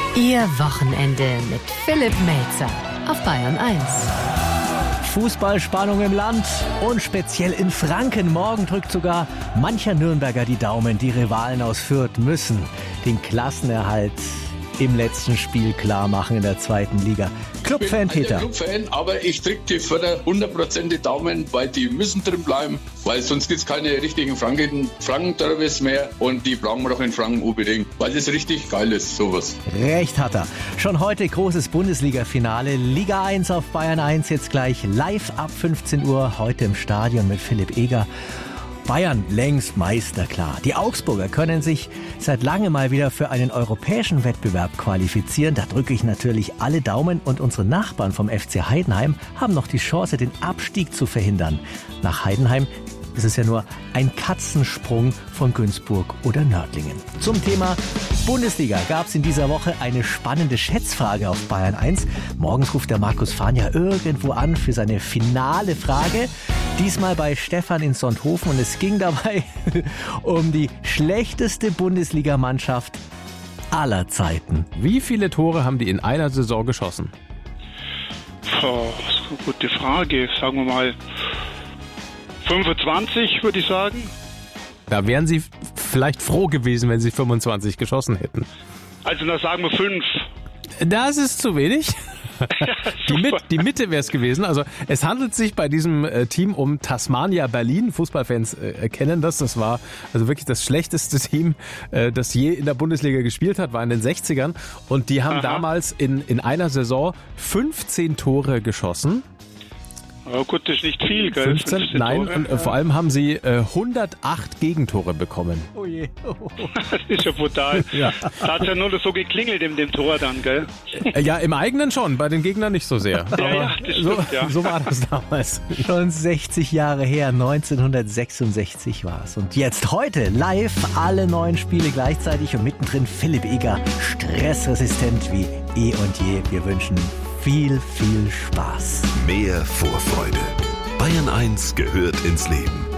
Ihr Wochenende mit Philipp Melzer auf Bayern 1. Fußballspannung im Land und speziell in Franken. Morgen drückt sogar mancher Nürnberger die Daumen. Die Rivalen aus Fürth müssen den Klassenerhalt im letzten Spiel klar machen in der zweiten Liga. Clubfan Peter. Clubfan, aber ich drücke die Förder 100% die Daumen, weil die müssen drin bleiben, weil sonst gibt es keine richtigen Franken-Derbys mehr und die brauchen wir doch in Franken unbedingt, weil es richtig geil ist, sowas. Recht hat er. Schon heute großes Bundesliga-Finale. Liga 1 auf Bayern 1 jetzt gleich live ab 15 Uhr, heute im Stadion mit Philipp Eger. Bayern längst Meister, klar. Die Augsburger können sich seit langem mal wieder für einen europäischen Wettbewerb qualifizieren. Da drücke ich natürlich alle Daumen. Und unsere Nachbarn vom FC Heidenheim haben noch die Chance, den Abstieg zu verhindern. Nach Heidenheim ist es ja nur ein Katzensprung von Günzburg oder Nördlingen. Zum Thema Bundesliga gab es in dieser Woche eine spannende Schätzfrage auf Bayern 1. Morgens ruft der Markus Fahn irgendwo an für seine finale Frage. Diesmal bei Stefan in Sonthofen und es ging dabei um die schlechteste Bundesligamannschaft aller Zeiten. Wie viele Tore haben die in einer Saison geschossen? Das ist eine gute Frage. Sagen wir mal 25, würde ich sagen. Da wären Sie vielleicht froh gewesen, wenn Sie 25 geschossen hätten. Also dann sagen wir 5. Das ist zu wenig. Die Mitte wäre es gewesen. Also es handelt sich bei diesem Team um Tasmania Berlin. Fußballfans kennen das. Das war also wirklich das schlechteste Team, das je in der Bundesliga gespielt hat, war in den 60ern. Und die haben damals in einer Saison 15 Tore geschossen. Ja, gut, das ist nicht viel, gell? 15 nein, Tore. Und vor allem haben sie 108 Gegentore bekommen. Oh je. Das ist ja brutal. Ja. Da hat es ja nur so geklingelt in dem Tor dann, gell? Ja, im eigenen schon, bei den Gegnern nicht so sehr. Ja, das stimmt, ja. So war das damals. Schon 60 Jahre her, 1966 war es. Und jetzt heute live alle 9 Spiele gleichzeitig und mittendrin Philipp Eger, stressresistent wie eh und je. Wir wünschen viel, viel Spaß. Mehr Vorfreude. Bayern 1 gehört ins Leben.